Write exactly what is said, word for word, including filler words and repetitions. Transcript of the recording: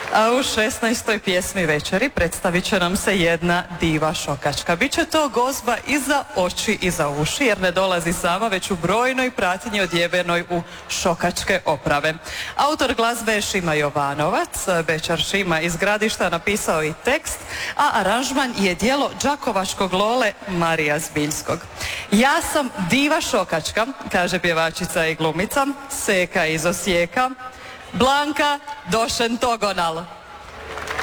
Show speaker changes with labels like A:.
A: A u šesnaestoj pjesmi večeri predstavit će nam se jedna diva šokačka. Biće to gozba i za oči i za uši, jer ne dolazi sama, već u brojnoj pratnji odjevenoj u šokačke oprave. Autor glazbe je Šima Jovanovac, Bečar Šima iz Gradišta napisao i tekst, a aranžman je djelo đakovačkog Lole Marija Zbiljskog. Ja sam diva šokačka, kaže pjevačica i glumica, Seka iz Osijeka, Blanka Došen Togonal.